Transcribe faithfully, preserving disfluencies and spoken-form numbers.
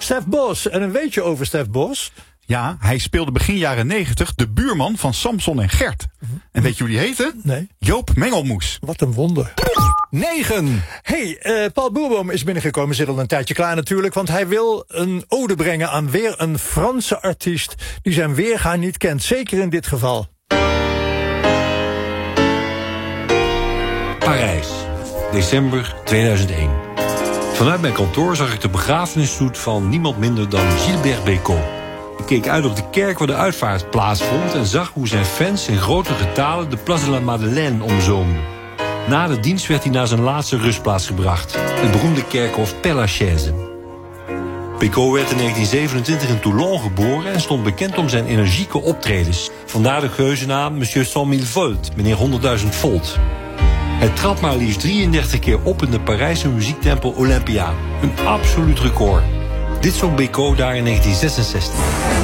Stef Bos. En een weetje over Stef Bos? Ja, hij speelde begin jaren negentig de buurman van Samson en Gert. En weet je hoe die heette? Nee. Joop Mengelmoes. Wat een wonder. negen. Hey, uh, Paul Boerboom is binnengekomen, zit al een tijdje klaar natuurlijk, want hij wil een ode brengen aan weer een Franse artiest die zijn weerga niet kent, zeker in dit geval. Parijs, december tweeduizend één. Vanuit mijn kantoor zag ik de begrafenisstoet van niemand minder dan Gilbert Bécaud. Ik keek uit op de kerk waar de uitvaart plaatsvond en zag hoe zijn fans in grote getalen de Place de la Madeleine omzoomden. Na de dienst werd hij naar zijn laatste rustplaats gebracht, het beroemde kerkhof Père Lachaise. Bécaud werd in negentien zevenentwintig in Toulon geboren en stond bekend om zijn energieke optredens. Vandaar de geuzennaam Monsieur cent mille volt, meneer honderdduizend volt. Hij trad maar liefst drieëndertig keer op in de Parijse muziektempel Olympia. Een absoluut record. Dit zong Bécaud daar in negentien zesenzestig.